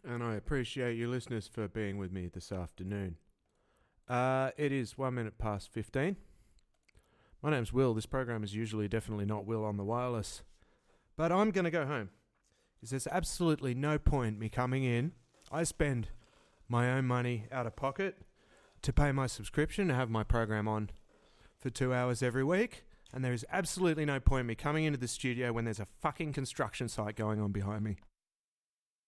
and I appreciate you listeners for being with me this afternoon. It is 1 minute past 15. My name's Will. This program is usually definitely not Will on the wireless, but I'm going to go home because there's absolutely no point me coming in. I spend my own money out of pocket to pay my subscription to have my program on for 2 hours every week, and there is absolutely no point me coming into the studio when there's a fucking construction site going on behind me.